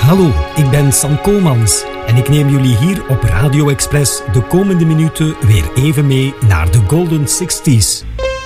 Hallo, ik ben Sam Komans en ik neem jullie hier op Radio Express de komende minuten weer even mee naar de Golden 60s.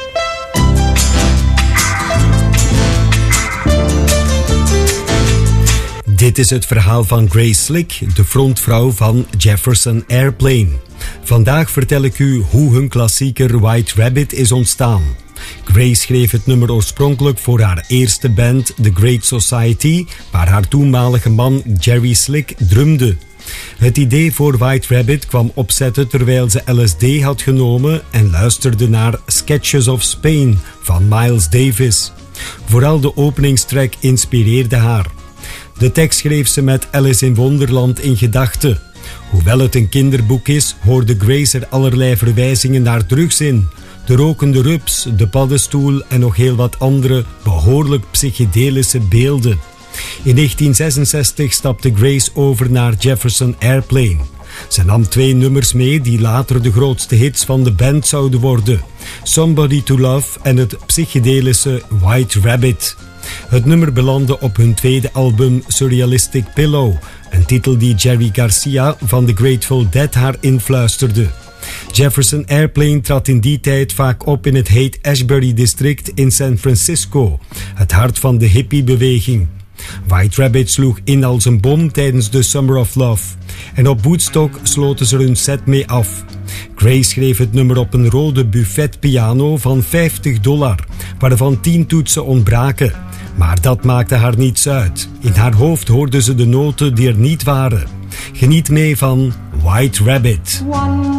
Dit is het verhaal van Grace Slick, de frontvrouw van Jefferson Airplane. Vandaag vertel ik u hoe hun klassieker White Rabbit is ontstaan. Grace schreef het nummer oorspronkelijk voor haar eerste band The Great Society, waar haar toenmalige man Jerry Slick drumde. Het idee voor White Rabbit kwam opzetten terwijl ze LSD had genomen en luisterde naar Sketches of Spain van Miles Davis. Vooral de openingstrack inspireerde haar. De tekst schreef ze met Alice in Wonderland in gedachten. Hoewel het een kinderboek is, hoorde Grace er allerlei verwijzingen naar drugs in. De rokende rups, de paddenstoel en nog heel wat andere behoorlijk psychedelische beelden. In 1966 stapte Grace over naar Jefferson Airplane. Ze nam 2 nummers mee die later de grootste hits van de band zouden worden. Somebody to Love en het psychedelische White Rabbit. Het nummer belandde op hun tweede album Surrealistic Pillow, een titel die Jerry Garcia van The Grateful Dead haar influisterde. Jefferson Airplane trad in die tijd vaak op in het Haight-Ashbury district in San Francisco, het hart van de hippiebeweging. White Rabbit sloeg in als een bom tijdens de Summer of Love. En op Woodstock sloten ze hun set mee af. Grace schreef het nummer op een rode buffetpiano van $50, waarvan 10 toetsen ontbraken. Maar dat maakte haar niets uit. In haar hoofd hoorde ze de noten die er niet waren. Geniet mee van White Rabbit.